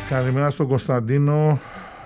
Καλημέρα στον Κωνσταντίνο.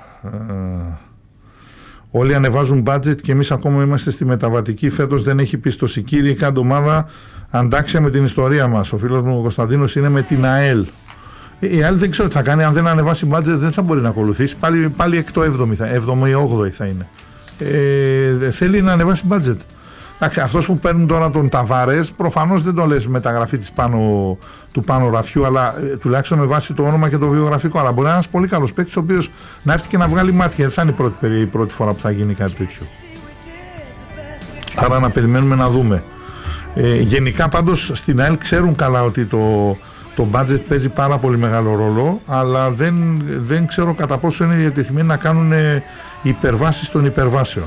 Όλοι ανεβάζουν budget και εμείς ακόμα είμαστε στη μεταβατική. Φέτος δεν έχει πίστοση. Κύριε, κάντε ομάδα αντάξια με την ιστορία μας. Ο φίλος μου ο Κωνσταντίνος είναι με την ΑΕΛ. Η ΑΕΛ δεν ξέρω τι θα κάνει. Αν δεν ανεβάσει budget δεν θα μπορεί να ακολουθήσει. Πάλι εκ το 7η ή 8η θα είναι. Θέλει να ανεβάσει budget. Αυτός που παίρνουν τώρα τον Ταβάρες, προφανώς δεν το λες μεταγραφή του πάνω ραφιού, αλλά τουλάχιστον με βάση το όνομα και το βιογραφικό. Αλλά μπορεί να είναι ένας πολύ καλός παίκτης, ο οποίος να έρθει και να βγάλει μάτια. Δεν θα είναι η πρώτη φορά που θα γίνει κάτι τέτοιο. Άρα να περιμένουμε να δούμε. Γενικά πάντως στην ΑΕΛ ξέρουν καλά ότι το budget παίζει πάρα πολύ μεγάλο ρόλο, αλλά δεν ξέρω κατά πόσο είναι διατεθειμένοι να κάνουν υπερβάσεις των υπερβάσεων.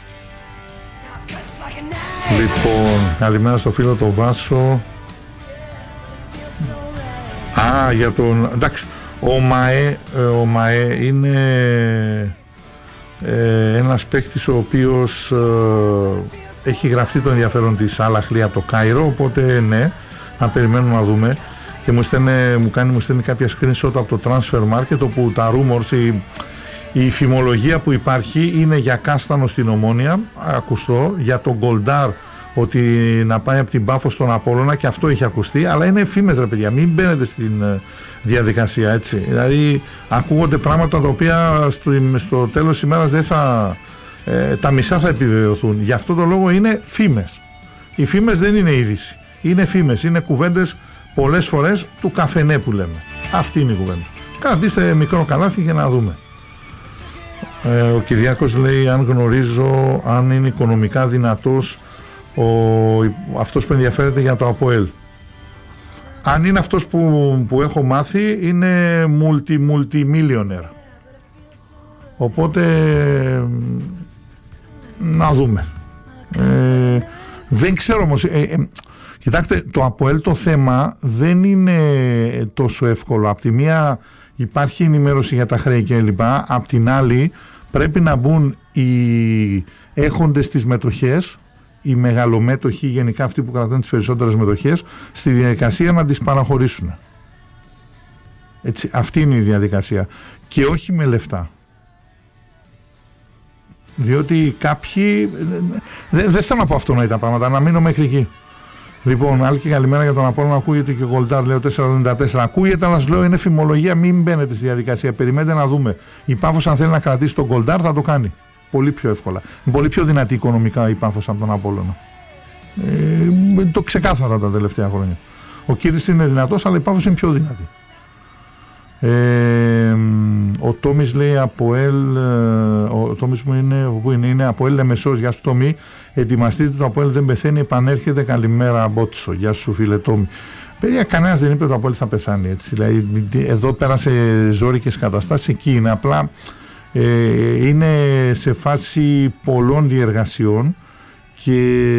Λοιπόν, καλημέρα στο φίλο το Βάσο. Για τον... Εντάξει, ο ΜΑΕ είναι ένας παίκτης ο οποίος έχει γραφτεί το ενδιαφέρον της Al-Ahly από το Κάιρο, οπότε ναι, να περιμένουμε να δούμε. Και μου στέλνει κάποια screenshot από το Transfer Market, όπου τα rumors, η φημολογία που υπάρχει είναι για Κάστανο στην Ομόνια, ακουστό, για τον Γκολντάρ ότι να πάει από την Πάφο στον Απόλλωνα, και αυτό έχει ακουστεί, αλλά είναι φήμες ρε παιδιά, μην μπαίνετε στην διαδικασία έτσι. Δηλαδή ακούγονται πράγματα τα οποία στο τέλος της ημέρας δεν θα, τα μισά θα επιβεβαιωθούν. Γι' αυτό το λόγο είναι φήμες. Οι φήμες δεν είναι είδηση, είναι φήμες, είναι κουβέντες πολλές φορές του καφενέ που λέμε. Αυτή είναι η κουβέντα. Κρατήστε μικρό καλάθι για να δούμε. Ο Κυριάκος λέει, αν γνωρίζω αν είναι οικονομικά δυνατός αυτός που ενδιαφέρεται για το ΑΠΟΕΛ. Αν είναι αυτός που έχω μάθει, είναι multi-millionaire. Οπότε να δούμε. Δεν ξέρω όμως. Κοιτάξτε, το ΑΠΟΕΛ το θέμα δεν είναι τόσο εύκολο. Απ' τη μία υπάρχει ενημέρωση για τα χρέη κλπ. Απ' την άλλη πρέπει να μπουν οι έχοντες τις μετοχές, οι μεγαλομέτοχοι, γενικά αυτοί που κρατάνε τις περισσότερες μετοχές, στη διαδικασία να τις παραχωρήσουν. Έτσι, αυτή είναι η διαδικασία. Και όχι με λεφτά. Διότι κάποιοι... Δεν θέλω να πω αυτό να ήταν πράγματα, να μείνω μέχρι εκεί. Λοιπόν, άλλη και καλημέρα για τον Απόλλωνα. Ακούγεται και ο Γκολντάρ, λέω 494. Ακούγεται, αλλά σας λέω είναι φημολογία, μην μπαίνετε στη διαδικασία. Περιμένετε να δούμε. Η Πάφος, αν θέλει να κρατήσει τον Γκολντάρ, θα το κάνει. Πολύ πιο εύκολα. Είναι πολύ πιο δυνατή οικονομικά η Πάφος από τον Απόλλωνα. Το ξεκάθαρα τα τελευταία χρόνια. Ο Κύρις είναι δυνατός, αλλά η Πάφος είναι πιο δυνατή. Ο Τόμις λέει ΑΠΟΕΛ, ο Τόμις μου είναι ΑΠΟΕΛ Λεμεσός. Γεια σου Τόμι, ετοιμαστείτε, το ΑΠΟΕΛ δεν πεθαίνει, επανέρχεται. Καλημέρα Μπότσο, γεια σου φίλε Τόμι. Παιδιά, κανένας δεν είπε ότι το ΑΠΟΕΛ θα πεθάνει έτσι. Δηλαδή, εδώ πέρασε ζώρικες καταστάσεις, εκεί είναι απλά είναι σε φάση πολλών διεργασιών, και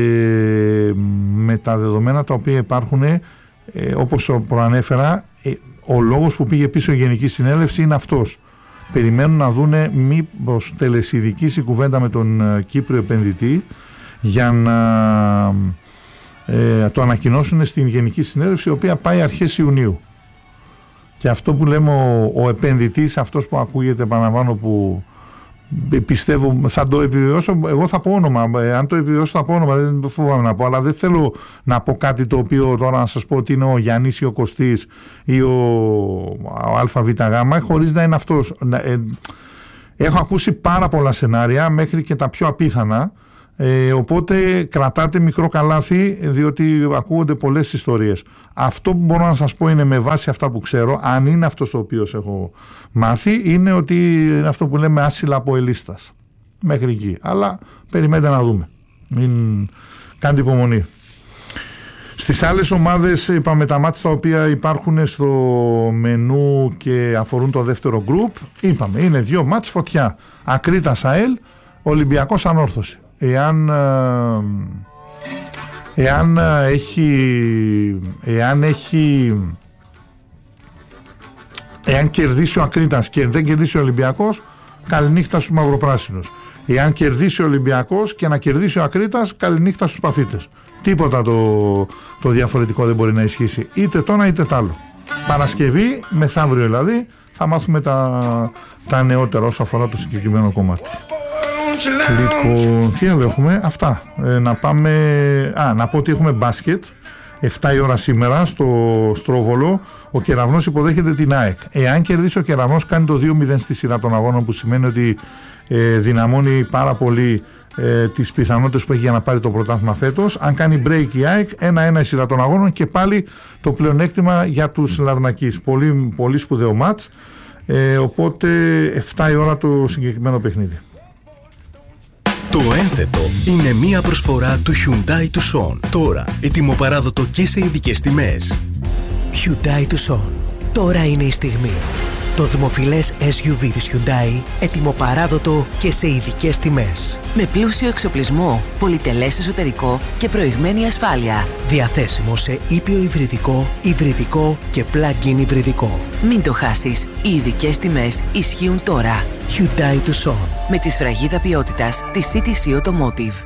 με τα δεδομένα τα οποία υπάρχουν, όπως προανέφερα, ο λόγος που πήγε πίσω η Γενική Συνέλευση είναι αυτός. Περιμένουν να δούνε μήπως τελεσιδικήσει η κουβέντα με τον Κύπριο επενδυτή για να το ανακοινώσουν στην Γενική Συνέλευση, η οποία πάει αρχές Ιουνίου. Και αυτό που λέμε ο επενδυτής, αυτός που ακούγεται, επαναλαμβάνω, που πιστεύω θα το επιβεβαιώσω, εγώ θα πω όνομα, αν το επιβεβαιώσω θα πω όνομα, δεν φοβάμαι να πω, αλλά δεν θέλω να πω κάτι το οποίο τώρα να σας πω ότι είναι ο Γιάννης ή ο Κωστής ή ο ΑΒΓ, χωρίς να είναι αυτός. Έχω ακούσει πάρα πολλά σενάρια, μέχρι και τα πιο απίθανα, οπότε κρατάτε μικρό καλάθι, διότι ακούγονται πολλές ιστορίες. Αυτό που μπορώ να σας πω είναι, με βάση αυτά που ξέρω, αν είναι αυτός ο οποίος έχω μάθει, είναι ότι είναι αυτό που λέμε άσυλα από ελίστας μέχρι εκεί, αλλά περιμένετε να δούμε, μην κάντε υπομονή. Στις άλλες ομάδες είπαμε τα μάτς τα οποία υπάρχουν στο μενού και αφορούν το δεύτερο γκρουπ. Είπαμε, είναι 2 μάτς φωτιά, Ακρίτας ΑΕΛ, Ολυμπιακός Ανόρθωση. Εάν κερδίσει ο Ακρίτας και δεν κερδίσει ο Ολυμπιακός, καληνύχτα στους μαυροπράσινους. Εάν κερδίσει ο Ολυμπιακός και να κερδίσει ο Ακρίτας, καληνύχτα στους παφίτες. Τίποτα το διαφορετικό δεν μπορεί να ισχύσει, είτε το ένα είτε το άλλο. Παρασκευή, μεθαύριο δηλαδή, θα μάθουμε τα νεότερα όσο αφορά το συγκεκριμένο κομμάτι. Λοιπόν, τι άλλο έχουμε? Αυτά. Να πω ότι έχουμε μπάσκετ 7 η ώρα σήμερα στο Στρόβολο. Ο Κεραυνός υποδέχεται την ΑΕΚ. Εάν κερδίσει ο Κεραυνός, κάνει το 2-0 στη σειρά των αγώνων, που σημαίνει ότι δυναμώνει πάρα πολύ τις πιθανότητες που έχει για να πάρει το πρωτάθλημα φέτος. Αν κάνει break η ΑΕΚ, 1-1 η σειρά των αγώνων και πάλι το πλεονέκτημα για τους Λαρνακείς. Πολύ, πολύ σπουδαίο μάτς. Οπότε 7 η ώρα το συγκεκριμένο παιχνίδι. Το ένθετο είναι μία προσφορά του Hyundai Tucson. Τώρα ετοιμοπαράδοτο και σε ειδικές τιμές. Hyundai Tucson. Τώρα είναι η στιγμή. Το δημοφιλές SUV της Hyundai, ετοιμοπαράδοτο και σε ειδικές τιμές. Με πλούσιο εξοπλισμό, πολυτελές εσωτερικό και προηγμένη ασφάλεια. Διαθέσιμο σε ήπιο υβριδικό, υβριδικό και plug-in υβριδικό. Μην το χάσεις, οι ειδικές τιμές ισχύουν τώρα. Hyundai Tucson. Με τη σφραγίδα ποιότητας της CTC Automotive.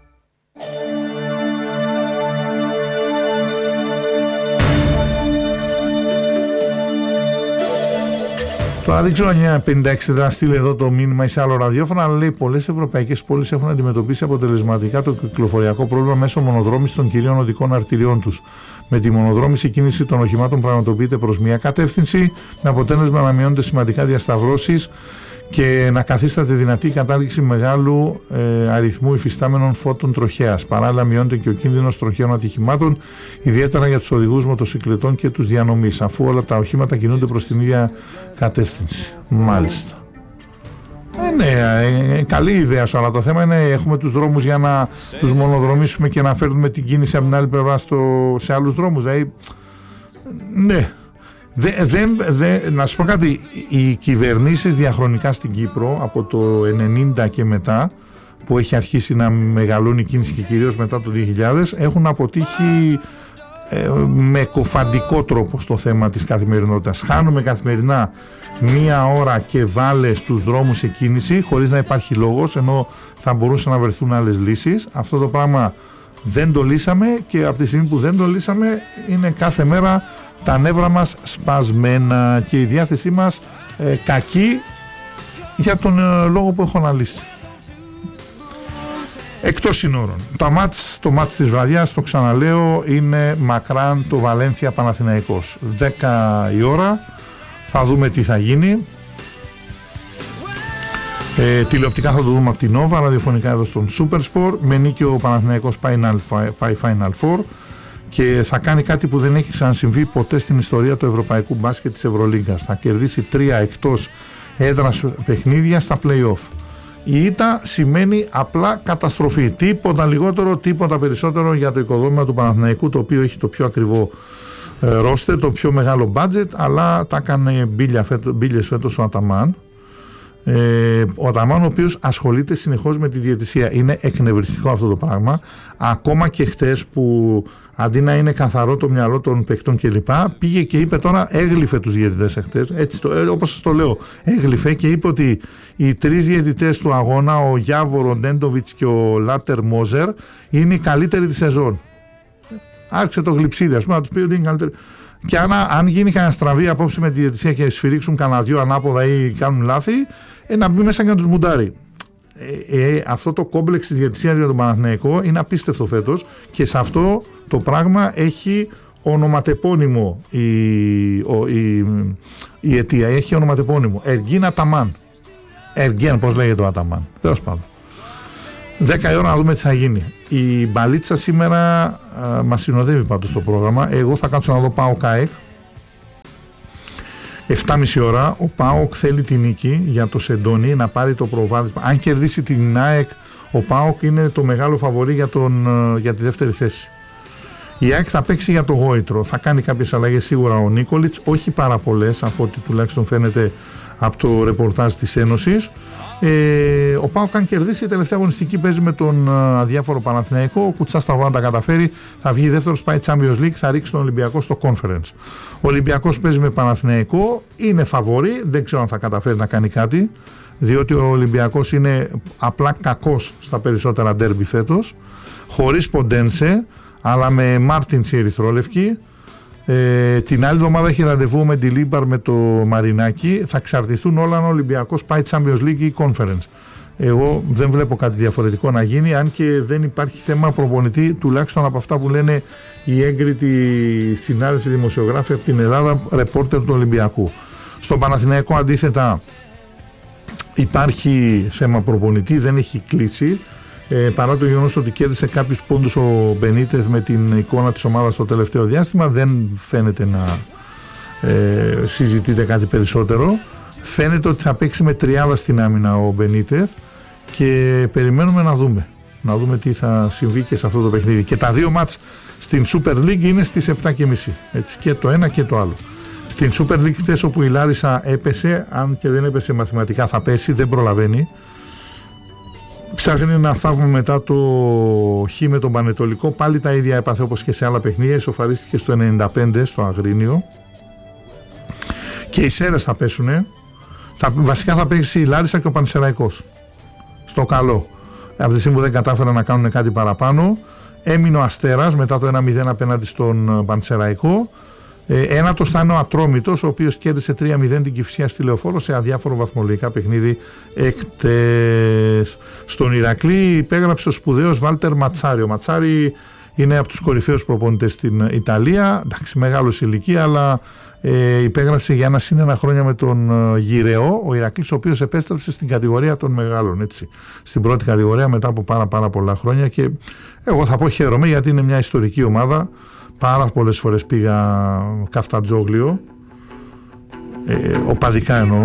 Τώρα δεν ξέρω αν 56 θα στείλει εδώ το μήνυμα ή σε άλλο ραδιόφωνο, αλλά λέει πολλές ευρωπαϊκές πόλεις έχουν αντιμετωπίσει αποτελεσματικά το κυκλοφοριακό πρόβλημα μέσω μονοδρόμησης των κυρίων οδικών αρτηριών τους. Με τη μονοδρόμηση, η κίνηση των οχημάτων πραγματοποιείται προς μια κατεύθυνση, με αποτέλεσμα να μειώνονται σημαντικά διασταυρώσεις και να καθίσταται δυνατή η κατάργηση μεγάλου αριθμού υφιστάμενων φώτων τροχέας. Παράλληλα, μειώνεται και ο κίνδυνος τροχαίων ατυχημάτων, ιδιαίτερα για τους οδηγούς μοτοσυκλετών και τους διανομής, αφού όλα τα οχήματα κινούνται προς την ίδια κατεύθυνση. Μάλιστα. Ναι, καλή ιδέα σου, αλλά το θέμα είναι έχουμε τους δρόμους για να τους μονοδρομήσουμε και να φέρνουμε την κίνηση από την άλλη πλευρά σε άλλους δρόμους. Δηλαδή, ναι. Να σου πω κάτι, οι κυβερνήσεις διαχρονικά στην Κύπρο από το 90 και μετά, που έχει αρχίσει να μεγαλώνει η κίνηση και κυρίως μετά το 2000, έχουν αποτύχει με κοφαντικό τρόπο στο θέμα της καθημερινότητας. Χάνουμε καθημερινά 1 ώρα και βάλε στους δρόμους σε κίνηση χωρίς να υπάρχει λόγος, ενώ θα μπορούσαν να βρεθούν άλλες λύσεις. Αυτό το πράγμα δεν το λύσαμε, και από τη στιγμή που δεν το λύσαμε είναι κάθε μέρα τα νεύρα μας σπασμένα και η διάθεσή μας κακή για τον λόγο που έχω αναλύσει. Εκτός συνόρων, το μάτς της βραδιάς, το ξαναλέω, είναι μακράν το Βαλένθια Παναθηναϊκός. 10 η ώρα, θα δούμε τι θα γίνει. Τηλεοπτικά θα το δούμε από την Nova, ραδιοφωνικά εδώ στον Supersport. Με νίκη ο Παναθηναϊκός πάει Final Four και θα κάνει κάτι που δεν έχει ξανασυμβεί ποτέ στην ιστορία του ευρωπαϊκού μπάσκετ της Ευρωλίγκας. Θα κερδίσει 3 εκτός έδρας παιχνίδια στα play-off. Η ήττα σημαίνει απλά καταστροφή. Τίποτα λιγότερο, τίποτα περισσότερο για το οικοδόμημα του Παναθηναϊκού, το οποίο έχει το πιο ακριβό ρόστερ, το πιο μεγάλο budget, αλλά τα έκανε μπίλιες φέτος ο Αταμάν. Ο Αταμάν, ο οποίος ασχολείται συνεχώς με τη διαιτησία. Είναι εκνευριστικό αυτό το πράγμα. Ακόμα και χτες, που αντί να είναι καθαρό το μυαλό των παικτών κλπ, πήγε και είπε, τώρα έγλυφε τους διαιτητές εχθές, όπως σας το λέω, έγλυφε και είπε ότι οι 3 διαιτητές του αγώνα, ο Γιάβορ, ο Ντέντοβιτς και ο Λάτερ Μόζερ, είναι οι καλύτεροι της σεζόν. Άρχισε το γλυψίδι, ας πούμε, να τους πει ότι είναι καλύτεροι. Και αν γίνει κανένα στραβή απόψη με τη διαιτησία και σφυρίξουν κανένα 2 ανάποδα ή κάνουν λάθη, να μπει μέσα και να τους μουντάρει. Αυτό το κόμπλεξ της διαιτησίας για τον Παναθηναϊκό είναι απίστευτο φέτος, και σε αυτό το πράγμα έχει ονοματεπώνυμο η αιτία. Έχει ονοματεπώνυμο Εργίν Αταμάν. Εργέν, πώς λέγεται ο Αταμάν. Τέλος πάντων. 10 η ώρα να δούμε τι θα γίνει. Η μπαλίτσα σήμερα μας συνοδεύει πάντως στο πρόγραμμα. Εγώ θα κάτσω να δω ΠΑΟΚ ΑΕΚ 7.30 ώρα. Ο ΠΑΟΚ θέλει τη νίκη για το Σεντόνι, να πάρει το προβάδισμα. Αν κερδίσει την ΑΕΚ, ο ΠΑΟΚ είναι το μεγάλο φαβορί για τη δεύτερη θέση. Η ΑΕΚ θα παίξει για το γόητρο. Θα κάνει κάποιες αλλαγές σίγουρα ο Νίκολιτς, όχι πάρα πολλές από ό,τι τουλάχιστον φαίνεται από το ρεπορτάζ της Ένωσης. Ο ΠΑΟΚ, αν κερδίσει, η τελευταία αγωνιστική παίζει με τον αδιάφορο Παναθηναϊκό. Ο Κουτσάς στραβά να τα καταφέρει, θα βγει δεύτερος, πάει Champions League, θα ρίξει τον Ολυμπιακό στο Conference. Ο Ολυμπιακός παίζει με Παναθηναϊκό, είναι φαβορί, δεν ξέρω αν θα καταφέρει να κάνει κάτι, διότι ο Ολυμπιακός είναι απλά κακός στα περισσότερα ντέρμπι φέτος, χωρίς Ποντένσε, αλλά με Μάρτινς η ερυθρόλευκη. Την άλλη εβδομάδα έχει ραντεβού με τη Λίμπαρ με το Μαρινάκι. Θα εξαρτηθούν όλα αν ο Ολυμπιακός πάει Champions League ή Conference. Εγώ δεν βλέπω κάτι διαφορετικό να γίνει, αν και δεν υπάρχει θέμα προπονητή, τουλάχιστον από αυτά που λένε οι έγκριτοι συνάδελφοι δημοσιογράφοι από την Ελλάδα, ρεπόρτερ του Ολυμπιακού. Στον Παναθηναϊκό αντίθετα υπάρχει θέμα προπονητή, δεν έχει κλείσει. Παρά το γεγονός ότι κέρδισε κάποιους πόντους ο Μπενίτεθ με την εικόνα της ομάδας στο τελευταίο διάστημα, δεν φαίνεται να συζητείται κάτι περισσότερο. Φαίνεται ότι θα παίξει με τριάδα στην άμυνα ο Μπενίτεθ και περιμένουμε να δούμε τι θα συμβεί και σε αυτό το παιχνίδι. Και τα δύο μάτς στην Super League είναι στις 7.30, έτσι, και το ένα και το άλλο. Στην Super League χθες, όπου η Λάρισα έπεσε, αν και δεν έπεσε μαθηματικά θα πέσει, δεν προλαβαίνει. Ψάχνει να θαύμα μετά το χ με τον Πανετολικό, πάλι τα ίδια έπαθε όπως και σε άλλα παιχνίδια, ισοφαρίστηκε στο 95 στο Αγρίνιο. Και οι Σέρες θα πέσουνε. Βασικά θα παίξει η Λάρισα και ο Πανσεραϊκός στο καλό. Από τη στιγμή που δεν κατάφεραν να κάνουν κάτι παραπάνω, έμεινε ο Αστέρας μετά το 1-0 απέναντι στον Πανσεραϊκό. Ένατος θα είναι ο Ατρόμητος, ο οποίος κέρδισε 3-0 την Κηφισιά στη Λεωφόρο σε αδιάφορο βαθμολογικά παιχνίδι εκτές. Στον Ηρακλή υπέγραψε ο σπουδαίος Βάλτερ Ματσάρι. Ο Ματσάρι είναι από τους κορυφαίους προπονητές στην Ιταλία, εντάξει, μεγάλος ηλικία, αλλά υπέγραψε για ένα χρόνια με τον Γυρεό, ο Ηρακλής, ο οποίος επέστρεψε στην κατηγορία των μεγάλων, έτσι, στην πρώτη κατηγορία μετά από πάρα πολλά χρόνια, και εγώ θα πω χαίρομαι γιατί είναι μια ιστορική ομάδα. Πάρα πολλές φορές πήγα Καφτατζόγλιο, οπαδικά εννοώ,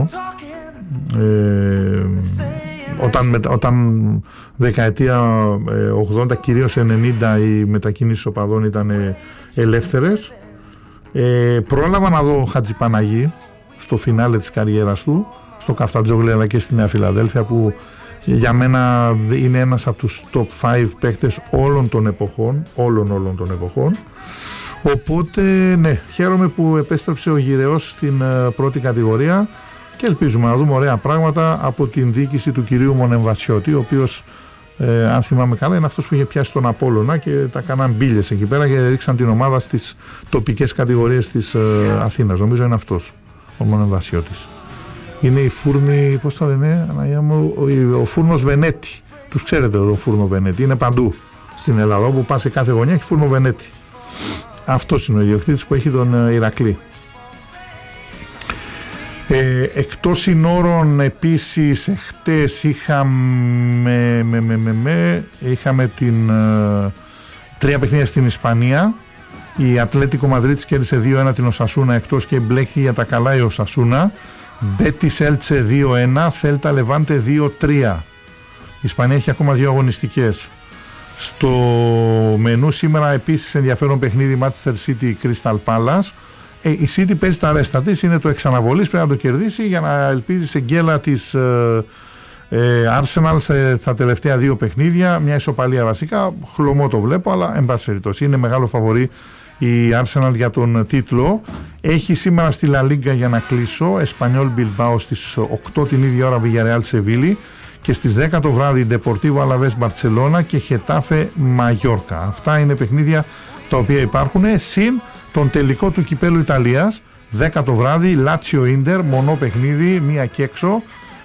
όταν δεκαετία 80, κυρίως 90, οι μετακινήσεις οπαδών ήταν ελεύθερες. Πρόλαβα να δω Χατζηπαναγή στο φινάλε της καριέρας του, στο Καφτατζόγλιο αλλά και στη Νέα Φιλαδέλφια, που για μένα είναι ένας από τους top 5 παίκτες όλων των εποχών, όλων των εποχών. Οπότε ναι, χαίρομαι που επέστρεψε ο Γυρεός στην πρώτη κατηγορία και ελπίζουμε να δούμε ωραία πράγματα από την διοίκηση του κυρίου Μονεμβασιώτη, ο οποίος αν θυμάμαι καλά είναι αυτός που είχε πιάσει τον Απόλλωνα και τα κάναν μπίλιες εκεί πέρα και ρίξαν την ομάδα στις τοπικές κατηγορίες της Αθήνας. Νομίζω είναι αυτός ο Μονεμβασιώτης. Είναι η φούρνη, πώς το λένε, ο φούρνος Βενέτη. Τους ξέρετε το φούρνο Βενέτη, είναι παντού στην Ελλάδα, όπου πας σε κάθε γωνιά έχει φούρνο Βενέτη. Αυτός είναι ο ιδιοκτήτης που έχει τον Ηρακλή. Εκτός συνόρων επίσης χτες είχαμε τρία παιχνίδια στην Ισπανία. Η Ατλέτικο Μαδρίτης κέρδισε 2-1 την Οσασούνα εκτός και μπλέχει για τα καλά η Οσασούνα. Μπέτις Έλτσε 2-1, Θέλτα Λεβάντε 2-3. Η Ισπανία έχει ακόμα δύο αγωνιστικές. Στο μενού σήμερα επίσης ενδιαφέρον παιχνίδι Manchester City Crystal Palace. Η City παίζει τα ρέστα της, είναι το εξαναβολής, πρέπει να το κερδίσει για να ελπίζει σε γκέλα της Arsenal στα τελευταία δύο παιχνίδια. Μια ισοπαλία βασικά, χλωμό το βλέπω, αλλά εν πάση περιπτώσει είναι μεγάλο φαβορί η Arsenal για τον τίτλο. Έχει σήμερα στη La Liga, για να κλείσω, Espanyol Bilbao στις 8 την ίδια ώρα Villarreal Σεβίλη και στις 10 το βράδυ Deportivo Alaves Barcelona και Getafe Mallorca. Αυτά είναι παιχνίδια τα οποία υπάρχουν, συν τον τελικό του κυπέλου Ιταλίας 10 το βράδυ Lazio Inter, μονό παιχνίδι, μία και έξω,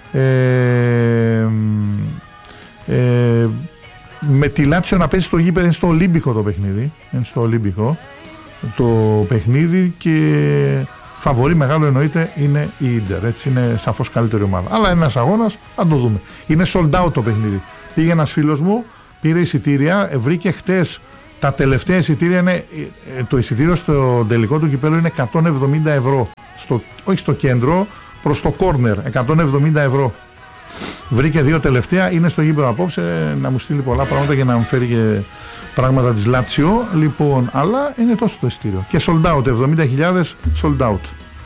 με τη Lazio να παίζει στο γήπεδο. Είναι στο Ολύμπικο το παιχνίδι, είναι στο Ολύμπικο το παιχνίδι και φαβορί μεγάλο εννοείται είναι η Inter, έτσι, είναι σαφώς καλύτερη ομάδα, αλλά ένας αγώνας, αν το δούμε. Είναι sold out το παιχνίδι. Πήγε ένας φίλος μου, πήρε εισιτήρια, βρήκε χτες τα τελευταία εισιτήρια, είναι, το εισιτήριο στο τελικό του κυπέλλου είναι 170 ευρώ, όχι στο κέντρο, προς το κόρνερ, 170 ευρώ. Βρήκε δύο τελευταία, είναι στο γήπεδο απόψε, να μου στείλει πολλά πράγματα και να μου φέρει και πράγματα της Λάτσιο, λοιπόν, αλλά είναι τόσο το εισιτήριο. Και sold out, 70.000 sold out.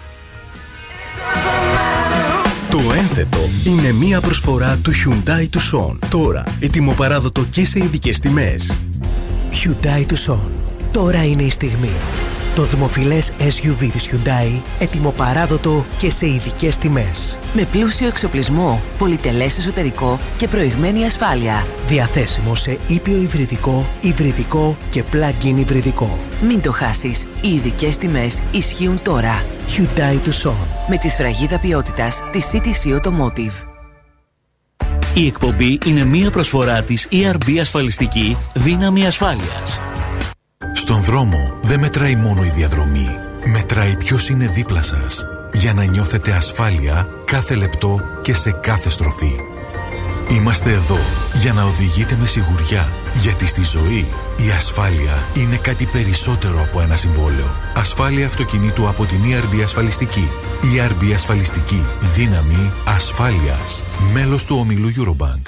Το ένθετο είναι μία προσφορά του Hyundai Tucson. Τώρα ετοιμοπαράδοτο και σε ειδικές τιμές. Hyundai Tucson. Τώρα είναι η στιγμή. Το δημοφιλές SUV της Hyundai, ετοιμοπαράδοτο και σε ειδικές τιμές. Με πλούσιο εξοπλισμό, πολυτελές εσωτερικό και προηγμένη ασφάλεια. Διαθέσιμο σε ήπιο υβριδικό, υβριδικό και plug-in υβριδικό. Μην το χάσεις, οι ειδικές τιμές ισχύουν τώρα. Hyundai Tucson. Με τη σφραγίδα ποιότητας της CTC Automotive. Η εκπομπή είναι μία προσφορά της ERB Ασφαλιστική Δύναμη Ασφάλειας. Στον δρόμο δεν μετράει μόνο η διαδρομή. Μετράει ποιος είναι δίπλα σας. Για να νιώθετε ασφάλεια κάθε λεπτό και σε κάθε στροφή. Είμαστε εδώ για να οδηγείτε με σιγουριά. Γιατί στη ζωή η ασφάλεια είναι κάτι περισσότερο από ένα συμβόλαιο. Ασφάλεια αυτοκινήτου από την ERB Ασφαλιστική. ERB Ασφαλιστική. Δύναμη ασφάλειας. Μέλος του ομιλού Eurobank.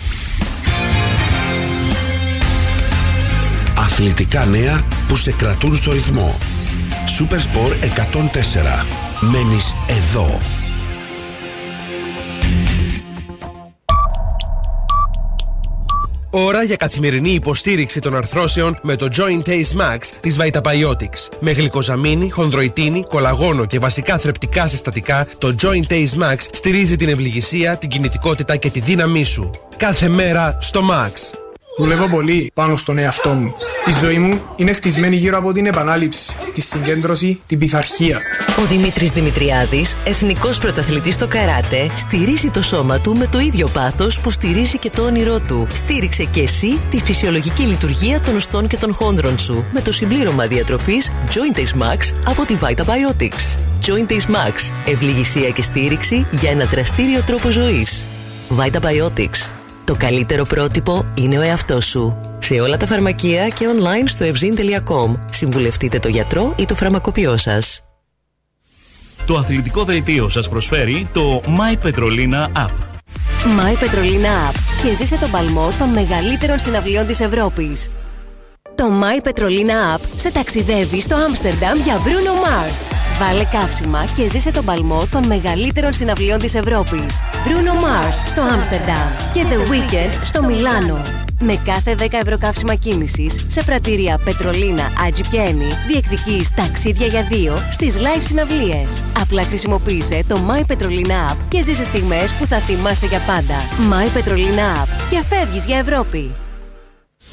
Αθλητικά νέα που σε κρατούν στο ρυθμό. Supersport 104. Μένεις εδώ. Ώρα για καθημερινή υποστήριξη των αρθρώσεων με το Joint Ace Max της Vitabiotics. Με γλυκοζαμίνη, χονδροϊτίνη, κολαγόνο και βασικά θρεπτικά συστατικά, το Joint Ace Max στηρίζει την ευληγησία, την κινητικότητα και τη δύναμή σου. Κάθε μέρα στο Max. Δουλεύω πολύ πάνω στον εαυτό μου. Η ζωή μου είναι χτισμένη γύρω από την επανάληψη, τη συγκέντρωση, την πειθαρχία. Ο Δημήτρης Δημητριάδης, εθνικός πρωταθλητής στο καράτε, στηρίζει το σώμα του με το ίδιο πάθος που στηρίζει και το όνειρό του. Στήριξε και εσύ τη φυσιολογική λειτουργία των οστών και των χόνδρων σου με το συμπλήρωμα διατροφής Joint Ace Max από τη Vitabiotics. Joint Ace Max. Ευληγησία και στήριξη για ένα δραστήριο τρόπο ζωής. Vitabiotics. Το καλύτερο πρότυπο είναι ο εαυτός σου. Σε όλα τα φαρμακεία και online στο evzin.com. Συμβουλευτείτε το γιατρό ή το φαρμακοποιό σας. Το αθλητικό δελτίο σας προσφέρει το My Petrolina App. My Petrolina App και ζήσε τον παλμό των μεγαλύτερων συναυλιών της Ευρώπης. Το My Petrolina App σε ταξιδεύει στο Άμστερνταμ για Bruno Mars. Βάλε καύσιμα και ζήσε τον παλμό των μεγαλύτερων συναυλιών της Ευρώπης. Bruno Mars στο Άμστερνταμ και The Weeknd στο Μιλάνο. Με κάθε 10 ευρώ καύσιμα κίνησης σε πρατήρια Πετρολίνα, Ατζιπιένι, διεκδικείς ταξίδια για 2 στις live συναυλίες. Απλά χρησιμοποίησε το My Petrolina App και ζήσε στιγμές που θα θυμάσαι για πάντα. My Petrolina App και φεύγεις για Ευρώπη.